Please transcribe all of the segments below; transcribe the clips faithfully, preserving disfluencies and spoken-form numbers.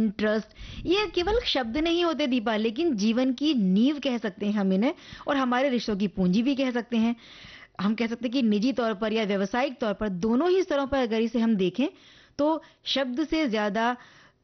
यकीन, ट्रस्ट, ये केवल शब्द नहीं होते दीपा, लेकिन जीवन की नींव कह सकते हैं हम इन्हें, और हमारे रिश्तों की पूंजी भी कह सकते हैं। हम कह सकते हैं कि निजी तौर पर या व्यावसायिक तौर पर, दोनों ही स्तरों पर अगर इसे हम देखें तो शब्द से ज्यादा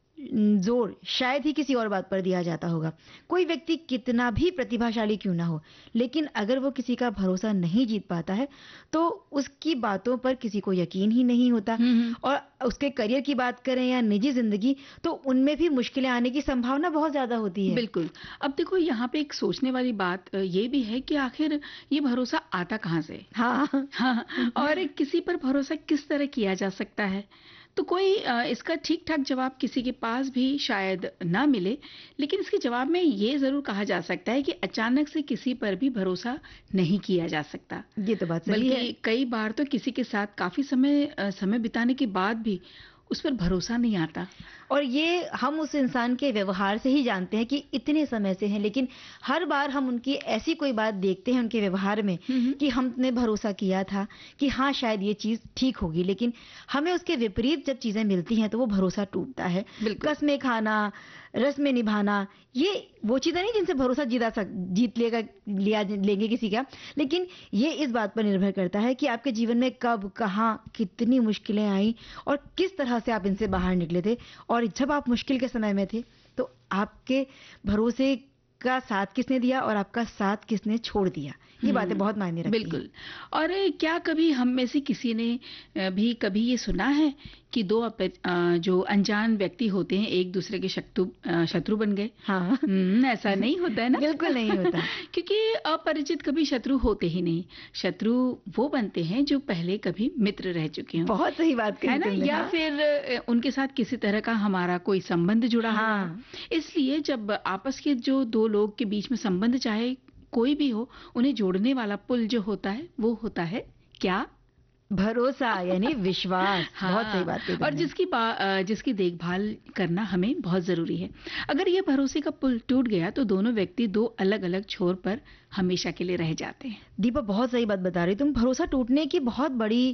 जोर शायद ही किसी और बात पर दिया जाता होगा। कोई व्यक्ति कितना भी प्रतिभाशाली क्यों ना हो, लेकिन अगर वो किसी का भरोसा नहीं जीत पाता है तो उसकी बातों पर किसी को यकीन ही नहीं होता। और उसके करियर की बात करें या निजी जिंदगी, तो उनमें भी मुश्किलें आने की संभावना बहुत ज्यादा होती है। बिल्कुल। अब देखो, यहाँ पे एक सोचने वाली बात ये भी है कि आखिर ये भरोसा आता कहाँ से? हाँ, हाँ, और किसी पर भरोसा किस तरह किया जा सकता है? तो कोई इसका ठीक ठाक जवाब किसी के पास भी शायद ना मिले, लेकिन इसके जवाब में ये जरूर कहा जा सकता है कि अचानक से किसी पर भी भरोसा नहीं किया जा सकता। ये तो बात सही है। बल्कि कई बार तो किसी के साथ काफी समय समय बिताने के बाद भी उस पर भरोसा नहीं आता। और ये हम उस इंसान के व्यवहार से ही जानते हैं कि इतने समय से हैं, लेकिन हर बार हम उनकी ऐसी कोई बात देखते हैं उनके व्यवहार में कि हमने भरोसा किया था कि हाँ शायद ये चीज ठीक होगी, लेकिन हमें उसके विपरीत जब चीजें मिलती हैं तो वो भरोसा टूटता है। कसमें खाना, रस्में निभाना, ये वो चीजें नहीं जिनसे भरोसा जीता सक जीत लेगा लिया लेंगे किसी का, लेकिन ये इस बात पर निर्भर करता है कि आपके जीवन में कब, कहाँ, कितनी मुश्किलें आई और किस तरह से आप इनसे बाहर निकले थे। और जब आप मुश्किल के समय में थे तो आपके भरोसे का साथ किसने दिया और आपका साथ किसने छोड़ दिया, ये बातें बहुत मायने रखती हैं। बिल्कुल। और क्या कभी हम में से किसी ने भी कभी ये सुना है कि दो जो अनजान व्यक्ति होते हैं एक दूसरे के शत्रु शत्रु बन गए? हाँ, ऐसा नहीं होता है ना? बिल्कुल नहीं होता। क्योंकि अपरिचित कभी शत्रु होते ही नहीं। शत्रु वो बनते हैं जो पहले कभी मित्र रह चुके हों। बहुत सही बात कही है ना? या हाँ। फिर उनके साथ किसी तरह का हमारा कोई संबंध जुड़ा हाँ। हो। इसलिए जब आपस के जो दो लोग के बीच में संबंध चाहे कोई भी हो, उन्हें जोड़ने वाला पुल जो होता है वो होता है क्या? भरोसा, यानी विश्वास। हाँ, बहुत सही बात है। और जिसकी जिसकी देखभाल करना हमें बहुत जरूरी है। अगर ये भरोसे का पुल टूट गया तो दोनों व्यक्ति दो अलग अलग छोर पर हमेशा के लिए रह जाते हैं। दीपा बहुत सही बात बता रही तुम। भरोसा टूटने की बहुत बड़ी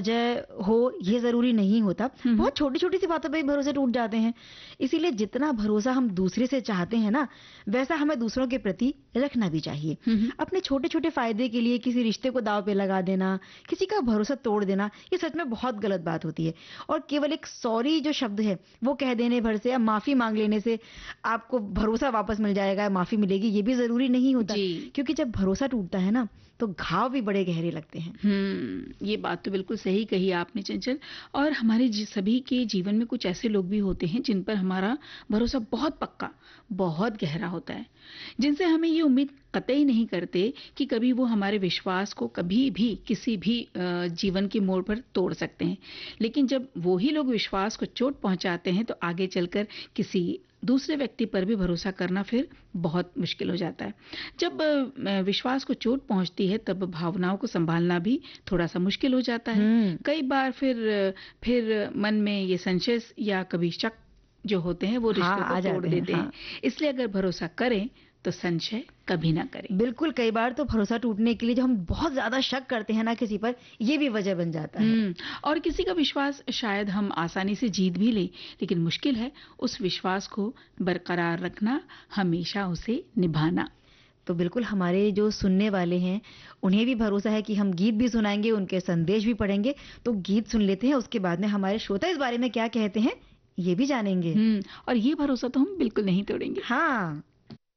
वजह हो ये जरूरी नहीं होता, बहुत छोटी छोटी सी बातों पे भरोसे टूट जाते हैं। इसीलिए जितना भरोसा हम दूसरे से चाहते हैं ना, वैसा हमें दूसरों के प्रति रखना भी चाहिए। अपने छोटे छोटे फायदे के लिए किसी रिश्ते को दांव पे लगा देना, किसी का भरोसा तोड़ देना, ये सच में बहुत गलत बात होती है। और केवल एक सॉरी जो शब्द है वो कह देने भर से या माफी मांग लेने से आपको भरोसा वापस मिल जाएगा, माफी मिलेगी, ये भी जरूरी नहीं होता। क्योंकि जब भरोसा टूटता है ना तो घाव भी बड़े गहरे लगते हैं। हम्म ये बात तो बिल्कुल सही कही आपने चंचल। और हमारे सभी के जीवन में कुछ ऐसे लोग भी होते हैं जिन पर हमारा भरोसा बहुत पक्का, बहुत गहरा होता है, जिनसे हमें ये उम्मीद कतई नहीं करते कि कभी वो हमारे विश्वास को कभी भी किसी भी जीवन के मोड़ पर तोड़ सकते हैं। लेकिन जब वो ही लोग विश्वास को चोट पहुंचाते हैं तो आगे चलकर किसी दूसरे व्यक्ति पर भी भरोसा करना फिर बहुत मुश्किल हो जाता है। जब विश्वास को चोट पहुंचती है तब भावनाओं को संभालना भी थोड़ा सा मुश्किल हो जाता है। कई बार फिर फिर मन में ये संशय या कभी शक जो होते हैं वो रिश्ते हाँ, को तोड़ देते हैं। हाँ। इसलिए अगर भरोसा करें तो संशय कभी ना करें। बिल्कुल, कई बार तो भरोसा टूटने के लिए जब हम बहुत ज्यादा शक करते हैं ना किसी पर, ये भी वजह बन जाता है। और किसी का विश्वास शायद हम आसानी से जीत भी लें, लेकिन मुश्किल है उस विश्वास को बरकरार रखना, हमेशा उसे निभाना। तो बिल्कुल हमारे जो सुनने वाले हैं उन्हें भी भरोसा है कि हम गीत भी सुनाएंगे, उनके संदेश भी पढ़ेंगे। तो गीत सुन लेते हैं, उसके बाद में हमारे श्रोता इस बारे में क्या कहते हैं ये भी जानेंगे। और ये भरोसा तो हम बिल्कुल नहीं तोड़ेंगे। हाँ।